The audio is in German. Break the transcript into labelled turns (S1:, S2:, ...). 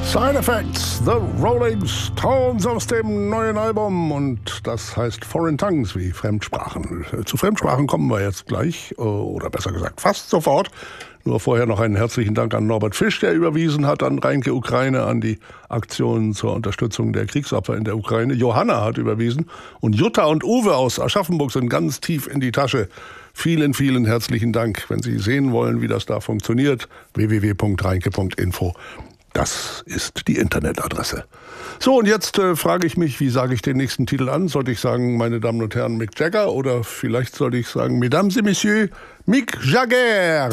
S1: Side Effects, The Rolling Stones aus dem neuen Album, und das heißt Foreign Tongues, wie Fremdsprachen. Zu Fremdsprachen kommen wir jetzt gleich, oder besser gesagt fast sofort. Nur vorher noch einen herzlichen Dank an Norbert Fisch, der überwiesen hat an Rheinke Ukraine, an die Aktionen zur Unterstützung der Kriegsopfer in der Ukraine. Johanna hat überwiesen und Jutta und Uwe aus Aschaffenburg sind ganz tief in die Tasche. Vielen, vielen herzlichen Dank. Wenn Sie sehen wollen, wie das da funktioniert, www.rheinke.info. Das ist die Internetadresse. So, und jetzt frage ich mich, wie sage ich den nächsten Titel an? Sollte ich sagen, meine Damen und Herren, Mick Jagger? Oder vielleicht sollte ich sagen, Mesdames et Messieurs, Mick Jagger?